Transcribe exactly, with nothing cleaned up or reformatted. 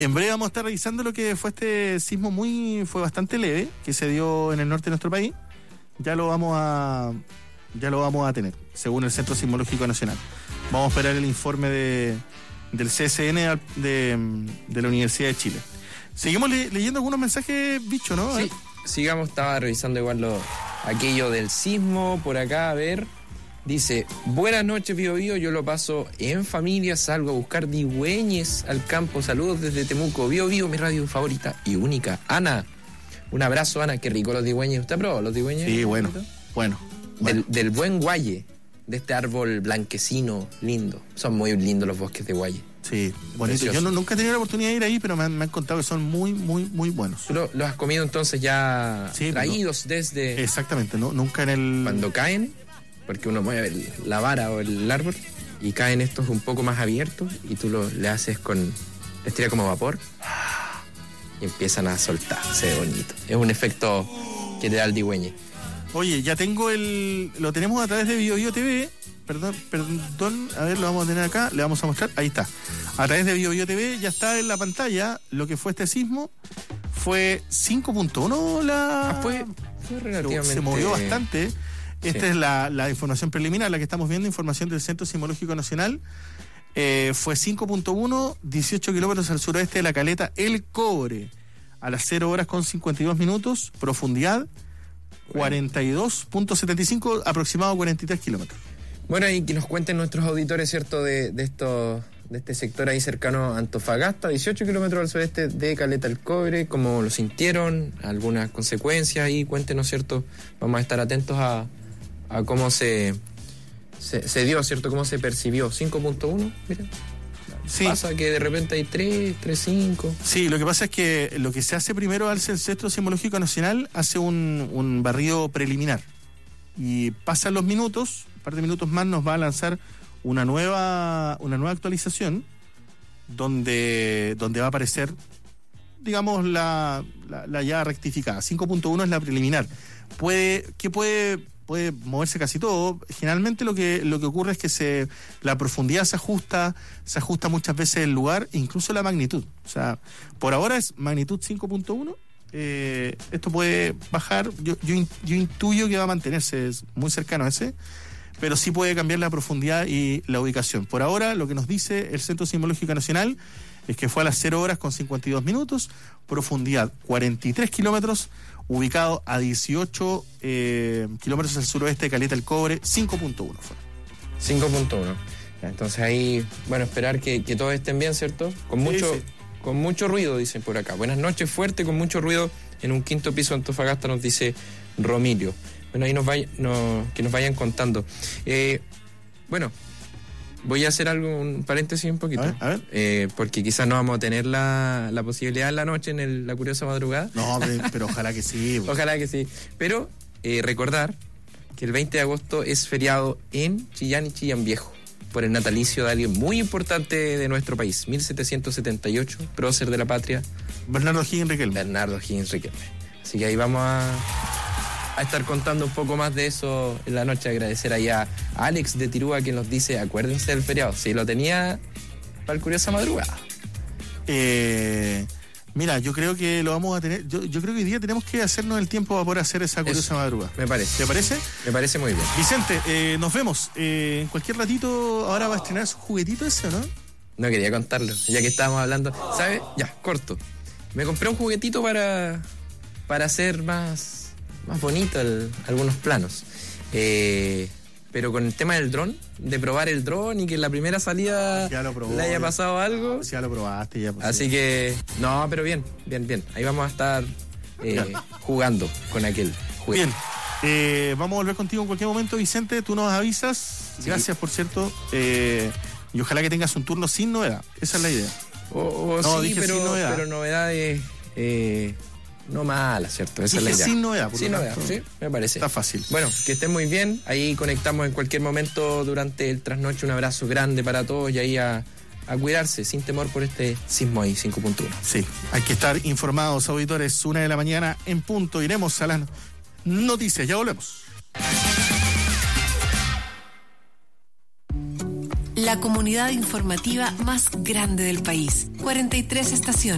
En breve vamos a estar revisando lo que fue este sismo muy, fue bastante leve, que se dio en el norte de nuestro país. Ya lo vamos a, ya lo vamos a tener, según el Centro Sismológico Nacional. Vamos a esperar el informe de, del C S N de, de la Universidad de Chile. Seguimos le, leyendo algunos mensajes, bicho, ¿no? Sí, sigamos, estaba revisando igual lo, aquello del sismo por acá, a ver. Dice, buenas noches, Bío Bío, yo lo paso en familia, salgo a buscar digüeñes al campo, saludos desde Temuco, Bío Bío, mi radio favorita y única. Ana, un abrazo, Ana, qué rico los digüeñes. ¿Usted probó los digüeñes? Sí, bueno, bueno, bueno. Del, del buen guaye, de este árbol blanquecino, lindo. Son muy lindos los bosques de guaye. Sí, bonito. Precioso. Yo no, nunca he tenido la oportunidad de ir ahí, pero me han, me han contado que son muy, muy, muy buenos. ¿Tú lo, los has comido entonces ya sí, traídos no, desde...? Exactamente, no, nunca en el... Cuando caen, porque uno mueve la vara o el árbol y caen estos un poco más abiertos y tú lo, le haces con... les tira como vapor y empiezan a soltar. Se ve bonito. Es un efecto que te da el digüeñe. Oye, ya tengo el... lo tenemos a través de Bío Bío T V. Perdón, perdón, a ver, lo vamos a tener acá, le vamos a mostrar, ahí está. A través de Bío Bío T V ya está en la pantalla lo que fue este sismo. Fue cinco punto uno la... Ah, fue, fue relativamente... Se movió bastante. Esta sí. es la, la información preliminar, la que estamos viendo, información del Centro Sismológico Nacional. Eh, fue cinco punto uno, dieciocho kilómetros al suroeste de la caleta El Cobre, a las cero horas con cincuenta y dos minutos, profundidad cuarenta y dos punto setenta y cinco, aproximado cuarenta y tres kilómetros. Bueno, y que nos cuenten nuestros auditores, ¿cierto?, de, de, esto, de este sector ahí cercano a Antofagasta, dieciocho kilómetros al sureste de Caleta El Cobre, cómo lo sintieron, algunas consecuencias ahí, cuéntenos, ¿cierto? Vamos a estar atentos a, a cómo se, se, se dio, ¿cierto?, cómo se percibió. cinco punto uno, mira. Sí. Pasa que de repente hay tres, tres, cinco. Sí, lo que pasa es que lo que se hace primero al Centro Sismológico Nacional hace un, un barrido preliminar. Y pasan los minutos, un par de minutos más nos va a lanzar una nueva, una nueva actualización donde, donde va a aparecer, digamos, la, la, la ya rectificada. cinco punto uno es la preliminar. Puede, que puede, puede moverse casi todo. Generalmente lo que, lo que ocurre es que se, la profundidad se ajusta, se ajusta muchas veces el lugar, incluso la magnitud. O sea, por ahora es magnitud cinco punto uno. Eh, esto puede bajar, yo, yo, yo intuyo que va a mantenerse, es muy cercano a ese, pero sí puede cambiar la profundidad y la ubicación. Por ahora, lo que nos dice el Centro Sismológico Nacional es que fue a las cero horas con cincuenta y dos minutos, profundidad cuarenta y tres kilómetros, ubicado a dieciocho eh, kilómetros al suroeste de Caleta El Cobre, cinco punto uno fue. cinco punto uno. Entonces ahí, bueno, esperar que, que todos estén bien, ¿cierto? Con sí, mucho... Sí. Con mucho ruido, dicen por acá. Buenas noches, fuerte, con mucho ruido en un quinto piso de Antofagasta, nos dice Romilio. Bueno, ahí nos vaya, no, que nos vayan contando. Eh, bueno, voy a hacer algo, un paréntesis un poquito. A ver, a ver. Eh, porque quizás no vamos a tener la, la posibilidad en la noche, en el, la curiosa madrugada. No, pero, pero ojalá que sí. Pues. Ojalá que sí. Pero eh, recordar que el veinte de agosto es feriado en Chillán y Chillán Viejo, por el natalicio de alguien muy importante de nuestro país, mil setecientos setenta y ocho, prócer de la patria, Bernardo Higgins Riquelme. Bernardo Higgins Riquelme. Así que ahí vamos a, a estar contando un poco más de eso en la noche. Agradecer ahí a Alex de Tirúa, que nos dice, acuérdense del feriado. Sí, lo tenía para el curiosa madrugada. Eh... Mira, yo creo que lo vamos a tener. Yo, yo creo que hoy día tenemos que hacernos el tiempo para poder hacer esa curiosa Eso, madrugada. Me parece. ¿Te parece? Me parece muy bien. Vicente, eh, nos vemos. Eh, en cualquier ratito, ahora va a estrenar su juguetito ese, ¿no? No quería contarlo, ya que estábamos hablando. ¿Sabes? Ya, corto. Me compré un juguetito para, para hacer más, más bonito el, algunos planos. Eh. Pero con el tema del dron, de probar el dron y que en la primera salida ya lo probó, le haya ya. pasado algo. No, ya lo probaste, ya. Pues, así sí. que, no, pero bien, bien, bien. Ahí vamos a estar eh, jugando con aquel juego. Bien, eh, vamos a volver contigo en cualquier momento, Vicente. Tú nos avisas. Sí. Gracias, por cierto. Eh, y ojalá que tengas un turno sin novedad. Esa es la idea. O, o no, sí, pero, novedad. pero novedades... Eh, no mala, ¿cierto? Esa Dije es la idea. Sin novedad, por sin lo novedad, tanto, sí, me parece. Está fácil. Bueno, que estén muy bien. Ahí conectamos en cualquier momento durante el trasnoche. Un abrazo grande para todos y ahí a, a cuidarse sin temor por este sismo ahí, cinco punto uno. Sí, hay que estar informados, auditores. Una de la mañana en punto. Iremos a las noticias. Ya volvemos. La comunidad informativa más grande del país. cuarenta y tres estaciones.